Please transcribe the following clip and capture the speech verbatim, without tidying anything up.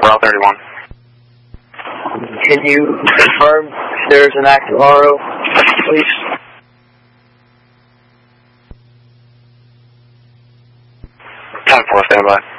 Route thirty-one. Can you confirm if there's an active R O, please? ten four, stand by.